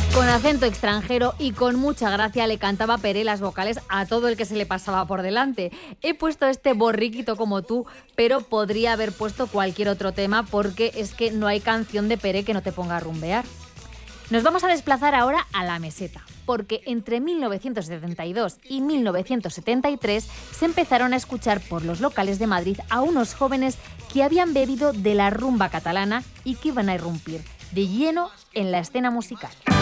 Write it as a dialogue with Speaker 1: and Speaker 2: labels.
Speaker 1: Con acento extranjero y con mucha gracia le cantaba Pere las vocales a todo el que se le pasaba por delante. He puesto este Borriquito como tú, pero podría haber puesto cualquier otro tema porque es que no hay canción de Pere que no te ponga a rumbear. Nos vamos a desplazar ahora a la meseta, porque entre 1972 y 1973 se empezaron a escuchar por los locales de Madrid a unos jóvenes que habían bebido de la rumba catalana y que iban a irrumpir de lleno en la escena musical.